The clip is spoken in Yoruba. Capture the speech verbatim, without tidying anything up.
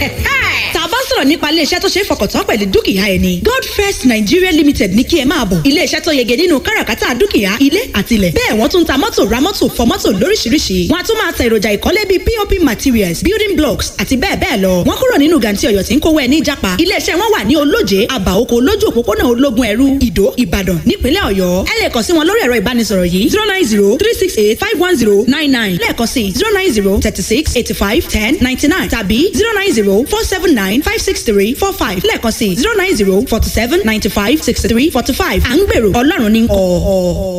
tá a bá sọ̀rọ̀ nípa iléeṣẹ́ tó ṣe é fọkàntán pẹ̀lú dúkìá ẹni God First Nigeria Limited ní kí ẹ máa bọ̀. iléeṣẹ́ tó yege nínú káràkátà dúkìá ilé àtilẹ̀. bẹ́ẹ̀ wọ́n tún ta mọ́tò ra mọ́tò fọ mọ́tò lóríṣiríṣi. wọ́n á tún máa ta èròjà ìkọ́lé bíi P O P materials building blocks àti bẹ́ẹ̀ bẹ́ẹ̀ lọ. wọ́n kúrò nínú gàǹtí Ọ̀yọ́ tí ń kówó ẹ ní ìjàpá. iléeṣẹ́ wọn wà ní Olóje Àbàoko lójú òpópónà Ológun Ẹ̀rú Ìdó Ìbàdàn nípínlẹ̀ Ọ̀yọ́. ẹ lè kàn sí wọn lórí ẹ̀rọ ìbánisọ̀rọ̀ yìí zero nine zero three six eight five one zero nine nine lẹ́ẹ̀kan sí zero nine zero thirty six eighty five ten ninety nine tàbí zero nine zero four seven nine five six three four five lẹ́ẹ̀kan sí zero nine zero forty seven ninety five sixty three forty five. à ń gbèrò Ọlọ́run ní ọ̀ọ́.